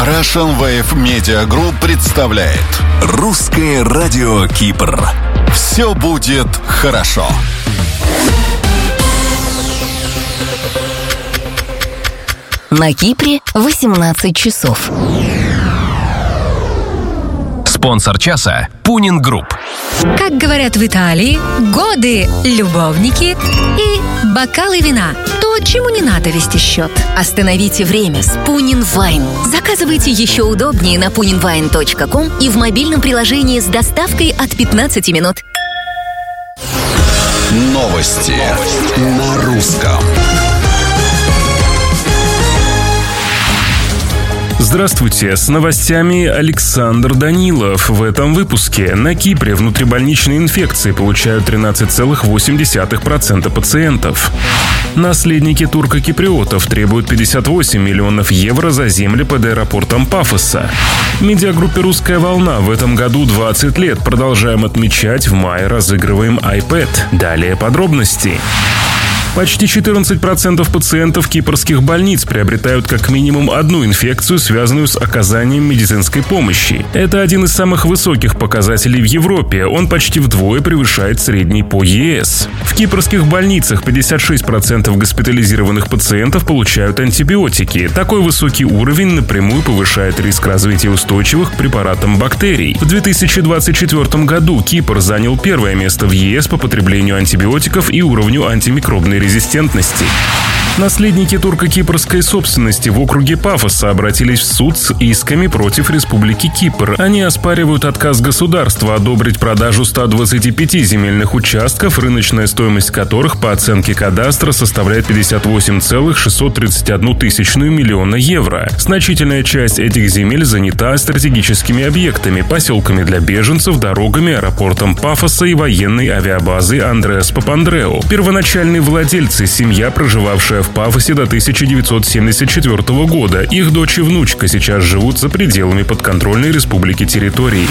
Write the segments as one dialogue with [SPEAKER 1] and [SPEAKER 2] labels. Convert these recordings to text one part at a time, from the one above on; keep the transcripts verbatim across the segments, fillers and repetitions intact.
[SPEAKER 1] Russian Wave Media Group представляет
[SPEAKER 2] Русское радио Кипр.
[SPEAKER 1] Все будет хорошо.
[SPEAKER 3] На Кипре восемнадцать часов.
[SPEAKER 2] Спонсор часа – Пунин Групп.
[SPEAKER 4] Как говорят в Италии, годы, любовники и бокалы вина. То, чему не надо вести счет.
[SPEAKER 3] Остановите время с Пунин Вайн. Заказывайте еще удобнее на пунин вайн точка ком и в мобильном приложении с доставкой от пятнадцати минут.
[SPEAKER 1] Новости на русском.
[SPEAKER 5] Здравствуйте, с новостями Александр Данилов. В этом выпуске на Кипре внутрибольничные инфекции получают тринадцать целых восемь десятых процента пациентов. Наследники турко-киприотов требуют пятьдесят восемь миллионов евро за земли под аэропортом Пафоса. Медиагруппе «Русская волна» в этом году двадцать лет. Продолжаем отмечать, в мае разыгрываем iPad. Далее подробности. Почти четырнадцать процентов пациентов кипрских больниц приобретают как минимум одну инфекцию, связанную с оказанием медицинской помощи. Это один из самых высоких показателей в Европе. Он почти вдвое превышает средний по ЕС. В кипрских больницах пятьдесят шесть процентов госпитализированных пациентов получают антибиотики. Такой высокий уровень напрямую повышает риск развития устойчивых к препаратам бактерий. В две тысячи двадцать четвёртом году Кипр занял первое место в ЕС по потреблению антибиотиков и уровню антимикробной резистентности. Наследники турко-кипрской собственности в округе Пафоса обратились в суд с исками против Республики Кипр. Они оспаривают отказ государства одобрить продажу ста двадцати пяти земельных участков, рыночная стоимость которых по оценке кадастра составляет пятьдесят восемь целых шестьсот тридцать одну тысячную миллиона евро. Значительная часть этих земель занята стратегическими объектами, поселками для беженцев, дорогами, аэропортом Пафоса и военной авиабазой Андреас Папандреу. Первоначальные владельцы – семья, проживавшая в Пафосе до тысяча девятьсот семьдесят четвёртого года. Их дочь и внучка сейчас живут за пределами подконтрольной республики территории.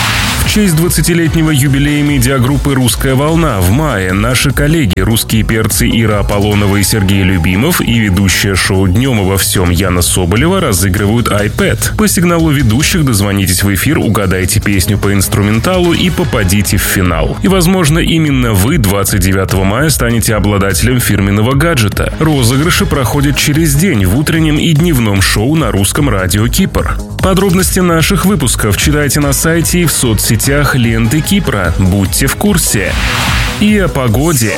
[SPEAKER 5] В честь двадцатилетнего юбилея медиагруппы «Русская волна» в мае наши коллеги, русские перцы Ира Аполлонова и Сергей Любимов и ведущая шоу «Днем и во всем» Яна Соболева разыгрывают iPad. По сигналу ведущих дозвонитесь в эфир, угадайте песню по инструменталу и попадите в финал. И, возможно, именно вы двадцать девятого мая станете обладателем фирменного гаджета. Розыгрыши проходят через день в утреннем и дневном шоу на русском радио Кипр. Подробности наших выпусков читайте на сайте и в соцсетях ленты Кипра. Будьте в курсе. И о погоде.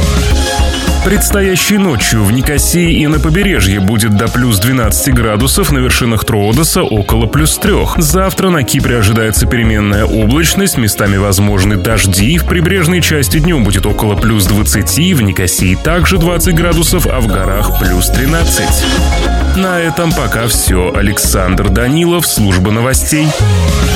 [SPEAKER 5] Предстоящей ночью в Никосии и на побережье будет до плюс двенадцати градусов, на вершинах Троодоса около плюс трех. Завтра на Кипре ожидается переменная облачность, местами возможны дожди. В прибрежной части днем будет около плюс двадцати, в Никосии также двадцать градусов, а в горах плюс тринадцать. На этом пока все. Александр Данилов, служба новостей.